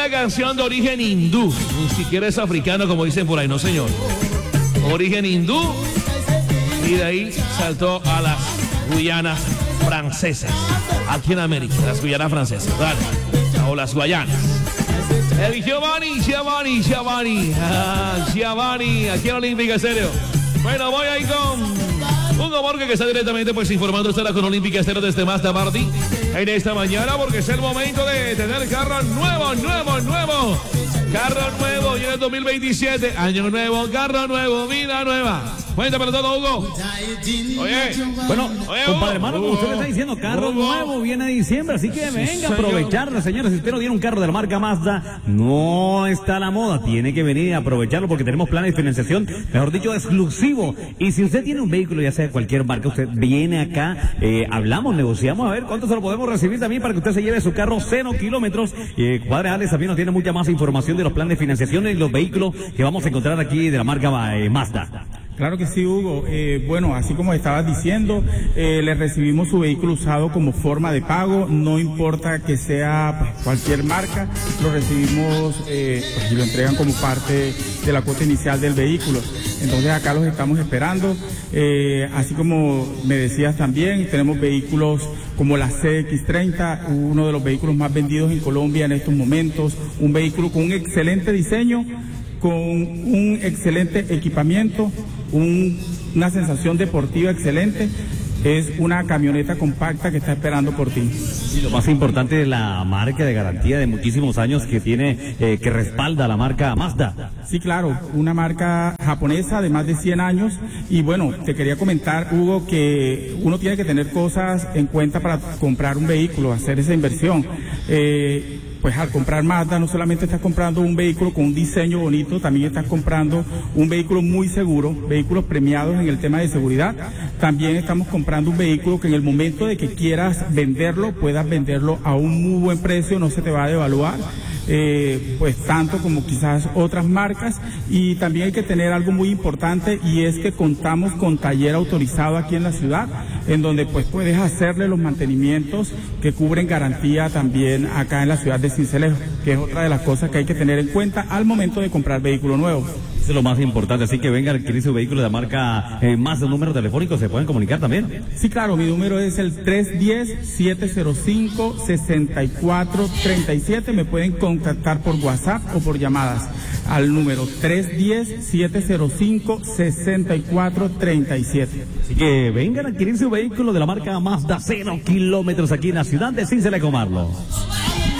una canción de origen hindú, ni siquiera es africano como dicen por ahí, no señor. Origen hindú, y de ahí saltó a las Guyanas francesas, aquí en América, las Guyanas francesas, dale, o las Guayanas. El Giovanni, aquí en Olímpica Estéreo. Bueno, voy ahí con Hugo Borges, que está directamente pues informando estará con Olímpica Estéreo desde Mazda Party en esta mañana, porque es el momento de tener carro nuevo. Carro nuevo, y en el 2027, año nuevo, carro nuevo, vida nueva. Cuéntame todo, Hugo. Bueno, compadre hermano, como usted le está diciendo, carro nuevo viene diciembre, así que venga a aprovecharla, señores. Si usted no tiene un carro de la marca Mazda, no está a la moda, tiene que venir a aprovecharlo porque tenemos planes de financiación, mejor dicho, exclusivo. Y si usted tiene un vehículo, ya sea de cualquier marca, usted viene acá, hablamos, negociamos, a ver cuánto se lo podemos recibir también para que usted se lleve su carro 0 kilómetros. Compadre Alex también nos tiene mucha más información de los planes de financiación y los vehículos que vamos a encontrar aquí de la marca Mazda. Claro que sí, Hugo. Bueno, así como estabas diciendo, le recibimos su vehículo usado como forma de pago, no importa que sea pues, cualquier marca, lo recibimos y lo entregan como parte de la cuota inicial del vehículo. Entonces acá los estamos esperando. Así como me decías también, tenemos vehículos como la CX-30, uno de los vehículos más vendidos en Colombia en estos momentos, un vehículo con un excelente diseño, con un excelente equipamiento, una sensación deportiva excelente. Es una camioneta compacta que está esperando por ti. Y lo más importante es la marca de garantía de muchísimos años que tiene, que respalda la marca Mazda. Sí, claro, una marca japonesa de más de 100 años. Y bueno, te quería comentar, Hugo, que uno tiene que tener cosas en cuenta para comprar un vehículo, hacer esa inversión. Pues al comprar Mazda no solamente estás comprando un vehículo con un diseño bonito, también estás comprando un vehículo muy seguro, vehículos premiados en el tema de seguridad. También estamos comprando un vehículo que en el momento de que quieras venderlo, puedas venderlo a un muy buen precio, no se te va a devaluar. Pues tanto como quizás otras marcas. Y también hay que tener algo muy importante, y es que contamos con taller autorizado aquí en la ciudad, en donde pues puedes hacerle los mantenimientos que cubren garantía también acá en la ciudad de Sincelejo, que es otra de las cosas que hay que tener en cuenta al momento de comprar vehículo nuevo. Eso es lo más importante, así que venga a adquirir su vehículo de la marca Mazda. ¿Un número telefónico se pueden comunicar también? Sí, claro, mi número es el 310-705-6437. Me pueden contactar por WhatsApp o por llamadas al número 310-705-6437. Así que vengan a adquirir su vehículo de la marca Mazda 0 kilómetros aquí en la ciudad de Sincelejo, Marlo.